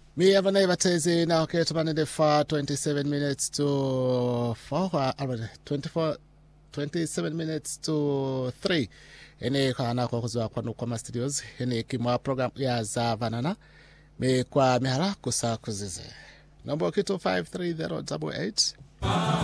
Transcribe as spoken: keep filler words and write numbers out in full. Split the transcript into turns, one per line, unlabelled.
Mi avane batezi na okay tumanende for twenty-seven minutes to four twenty-four twenty-seven minutes to three. Ene kana kwa kuzwa kwanu kwa studios ene kimwa program ya za vanana me kwa mihara kusa kuzize. Number kitu five three zero eight eight.